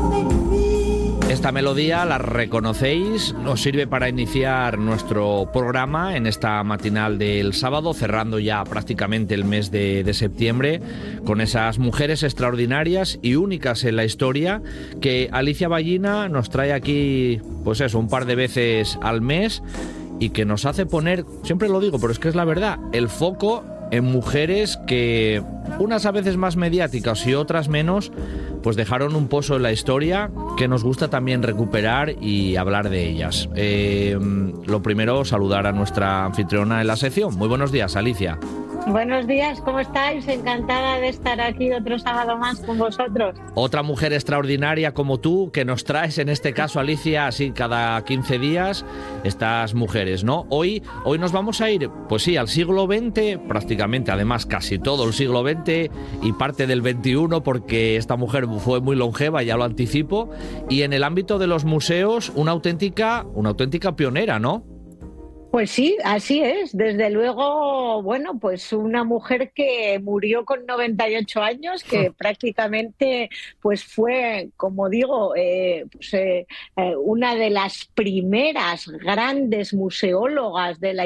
Esta melodía, la reconocéis, nos sirve para iniciar nuestro programa en esta matinal del sábado, cerrando ya prácticamente el mes de septiembre, con esas mujeres extraordinarias y únicas en la historia que Alicia Ballina nos trae aquí, pues eso, un par de veces al mes, y que nos hace poner, siempre lo digo, pero es que es la verdad, el foco en mujeres que, unas a veces más mediáticas y otras menos, pues dejaron un pozo en la historia que nos gusta también recuperar y hablar de ellas. Lo primero, saludar a nuestra anfitriona en la sección. Muy buenos días, Alicia. Buenos días, ¿cómo estáis? Encantada de estar aquí otro sábado más con vosotros. Otra mujer extraordinaria como tú, que nos traes, en este caso, Alicia, así cada 15 días, estas mujeres, ¿no? Hoy nos vamos a ir, pues sí, al siglo XX, prácticamente, además, casi todo el siglo XX y parte del XXI, porque esta mujer fue muy longeva, ya lo anticipo, y en el ámbito de los museos, una auténtica pionera, ¿no? Pues sí, así es. Desde luego, bueno, pues una mujer que murió con 98 años, que prácticamente pues fue, como digo, una de las primeras grandes museólogas de la